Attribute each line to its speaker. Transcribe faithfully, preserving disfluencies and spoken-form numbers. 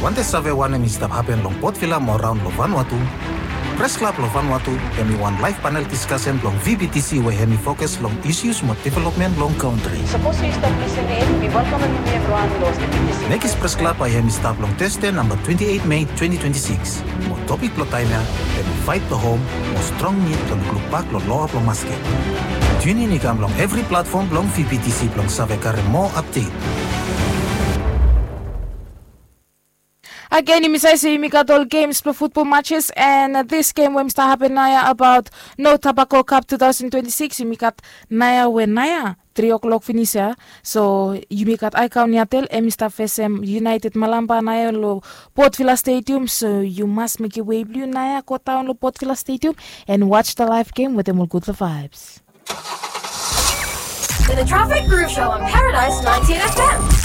Speaker 1: Wante save wane mi stap happen long Port Vila mo round lo Vanuatu. Press Club lo Vanuatu hemi one live panel discussion long V B T C where hemi focus long issues mo development long country.
Speaker 2: Suppose you stop listening, we welcome everyone los V B T C.
Speaker 1: Next Press Club ay hemi stap long teste number twenty-eight May twenty twenty-six. Mo topic lo taina hemi fight to home mo strong need long klupak lo loa lo maske. Tune in ikam long every platform long V B T C long save kare mo update.
Speaker 3: Again, I say we got all games for football matches, and uh, this game when start happen naya about No Tobacco Cup twenty twenty-six. We got naya when naya three o'clock finish ya. So you got icon yatel and Mister F S M United Malamba naya lo Port Vila Stadium. So you must make your way blue naya go down lo Port Vila Stadium and watch the live game with them all good vibes.
Speaker 4: The Traffic Groove Show on Paradise ninety-eight F M.